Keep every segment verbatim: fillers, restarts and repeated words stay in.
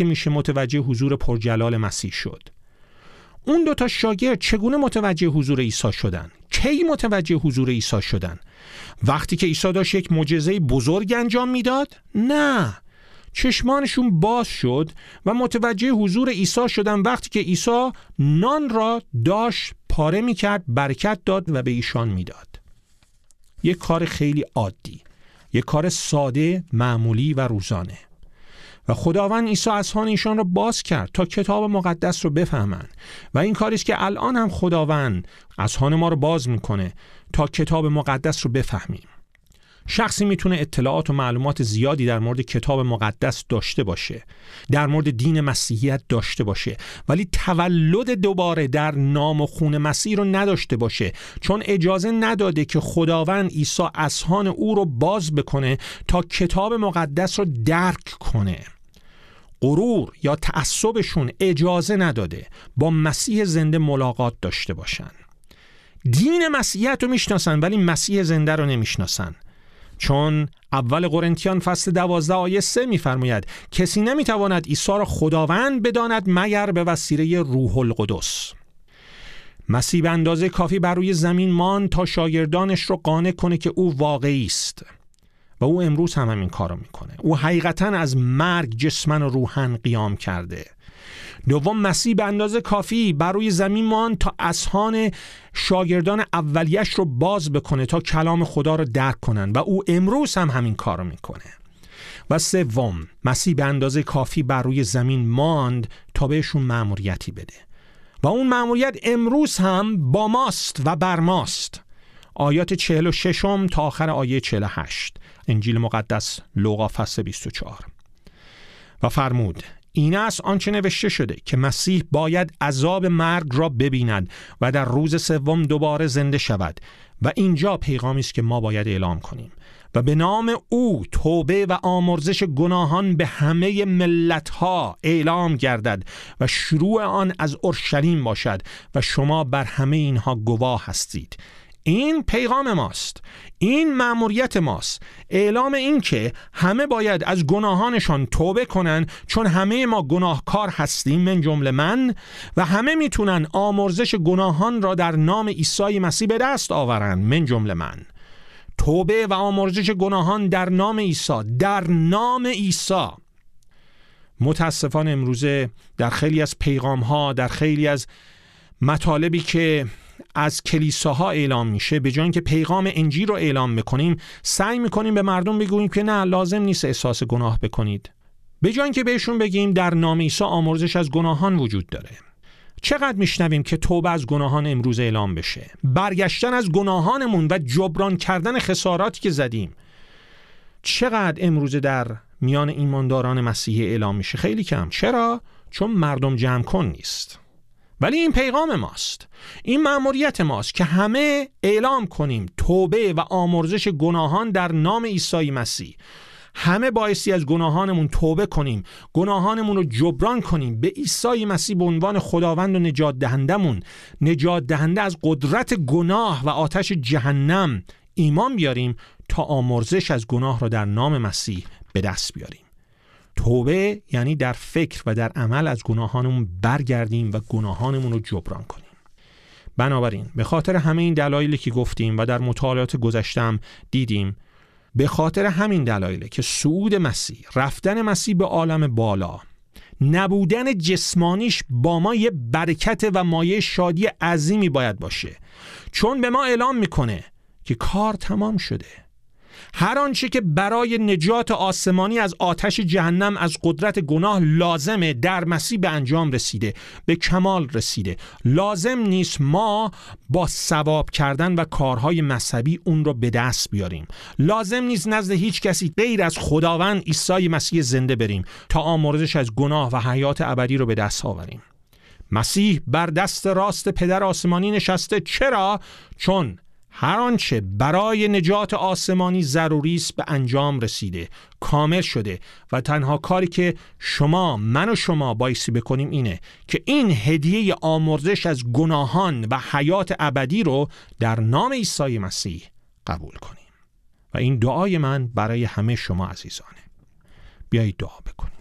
که میشه متوجه حضور پرجلال مسیح شد. اون دو تا شاگرد چگونه متوجه حضور عیسی شدن؟ کی متوجه حضور عیسی شدن؟ وقتی که عیسی داشت یک معجزه بزرگ انجام میداد؟ نه. چشمانشون باز شد و متوجه حضور عیسی شدن وقتی که عیسی نان را داشت پاره میکرد، برکت داد و به ایشان میداد. یک کار خیلی عادی، یک کار ساده، معمولی و روزانه. و خداوند عیسی اذهان ایشان را باز کرد تا کتاب مقدس رو بفهمن و این کاریست که الان هم خداوند اذهان ما رو باز میکنه تا کتاب مقدس رو بفهمیم. شخصی میتونه اطلاعات و معلومات زیادی در مورد کتاب مقدس داشته باشه، در مورد دین مسیحیت داشته باشه، ولی تولد دوباره در نام و خون مسیح رو نداشته باشه، چون اجازه نداده که خداوند عیسی اذهان او رو باز بکنه تا کتاب مقدس رو درک کنه. غرور یا تعصبشون اجازه نداده با مسیح زنده ملاقات داشته باشن. دین مسیحیت رو میشناسن ولی مسیح زنده رو نمیشناسن، چون اول قرنتیان فصل دوازده آیه سه میفرماید کسی نمیتواند عیسی را خداوند بداند مگر به وسیله روح القدس. مسیح به اندازه کافی بر روی زمین ماند تا شاگردانش رو قانع کنه که او واقعی است و او امروز هم همین کارو میکنه. او حقیقتاً از مرگ جسمن و روحن قیام کرده. دوم، مسیح به اندازه کافی بر روی زمین ماند تا اذهان شاگردان اولیش رو باز بکنه تا کلام خدا رو درک کنن و او امروز هم همین کار رو میکنه. و سوم، مسیح به اندازه کافی بر روی زمین ماند تا بهشون مأموریتی بده و اون مأموریت امروز هم با ماست و بر ماست. آیات چهل و شش تا آخر آیه چهل و هشت انجیل مقدس لوقا فصل بیست و چهار. و فرمود این است آنچه نوشته شده که مسیح باید عذاب مرگ را ببیند و در روز سوم دوباره زنده شود. و اینجا پیغامی است که ما باید اعلام کنیم و به نام او توبه و آمرزش گناهان به همه ملت‌ها اعلام گردد و شروع آن از اورشلیم باشد و شما بر همه اینها گواه هستید. این پیغام ماست، این مأموریت ماست، اعلام این که همه باید از گناهانشان توبه کنن، چون همه ما گناهکار هستیم من جمله من، و همه میتونن آمرزش گناهان را در نام عیسی مسیح به دست آورن من جمله من. توبه و آمرزش گناهان در نام عیسی، در نام عیسی. متاسفانه امروزه در خیلی از پیغام‌ها، در خیلی از مطالبی که از کلیساها اعلام میشه، به جای اینکه پیغام انجیل رو اعلام میکنیم سعی میکنیم به مردم بگوییم که نه، لازم نیست احساس گناه بکنید. به جای اینکه بهشون بگیم در نام عیسی آمرزش از گناهان وجود داره. چقدر میشنویم که توبه از گناهان امروز اعلام بشه، برگشتن از گناهانمون و جبران کردن خساراتی که زدیم. چقدر امروز در میان ایمانداران مسیحی اعلام میشه؟ خیلی کم. چرا؟ چون مردم جمع کن نیست. ولی این پیغام ماست، این مأموریت ماست که همه اعلام کنیم توبه و آمرزش گناهان در نام عیسی مسیح. همه بایستی از گناهانمون توبه کنیم، گناهانمون رو جبران کنیم، به عیسی مسیح به عنوان خداوند و نجات دهندمون، نجات دهنده از قدرت گناه و آتش جهنم ایمان بیاریم تا آمرزش از گناه را در نام مسیح به دست بیاریم. توبه یعنی در فکر و در عمل از گناهانمون برگردیم و گناهانمون رو جبران کنیم. بنابراین به خاطر همه این دلایلی که گفتیم و در مطالعات گذشتم دیدیم، به خاطر همین دلایله که صعود مسیح، رفتن مسیح به عالم بالا، نبودن جسمانیش با ما یه برکت و مایه شادی عظیمی باید باشه، چون به ما اعلام میکنه که کار تمام شده. هر آنچه که برای نجات آسمانی از آتش جهنم، از قدرت گناه لازمه، در مسیح به انجام رسیده، به کمال رسیده. لازم نیست ما با ثواب کردن و کارهای مذهبی اون رو به دست بیاریم. لازم نیست نزد هیچ کسی غیر از خداوند عیسی مسیح زنده بریم تا آمرزش از گناه و حیات ابدی رو به دست آوریم. مسیح بر دست راست پدر آسمانی نشسته. چرا؟ چون هر آنچه برای نجات آسمانی ضروری است به انجام رسیده، کامل شده، و تنها کاری که شما، من و شما بایستی بکنیم اینه که این هدیه آمرزش از گناهان و حیات ابدی رو در نام عیسی مسیح قبول کنیم. و این دعای من برای همه شما عزیزانه. بیایید دعا بکنیم.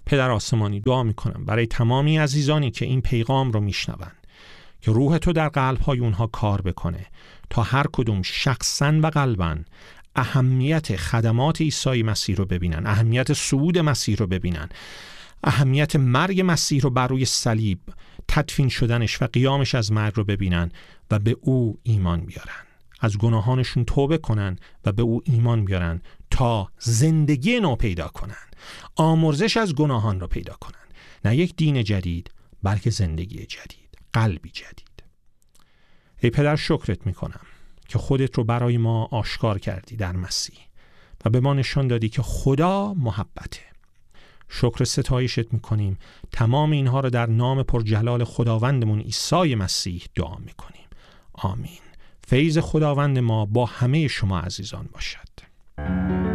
پدر آسمانی، دعا میکنم برای تمامی عزیزانی که این پیغام رو میشنوند که روح تو در قلب‌های اونها کار بکنه تا هر کدوم شخصاً و قلباً اهمیت خدمات عیسی مسیح رو ببینن، اهمیت صعود مسیح رو ببینن، اهمیت مرگ مسیح رو بر روی صلیب، تدفین شدنش و قیامش از مرگ رو ببینن و به او ایمان بیارن، از گناهانشون توبه کنن و به او ایمان بیارن تا زندگی نو پیدا کنن، آمرزش از گناهان رو پیدا کنن، نه یک دین جدید بلکه زندگی جدید، قلبی جدید. ای پدر، شکرت میکنم که خودت رو برای ما آشکار کردی در مسیح و به ما نشان دادی که خدا محبته. شکر ستایشت میکنیم. تمام اینها رو در نام پرجلال خداوندمون عیسی مسیح دعا میکنیم. آمین. فیض خداوند ما با همه شما عزیزان باشد.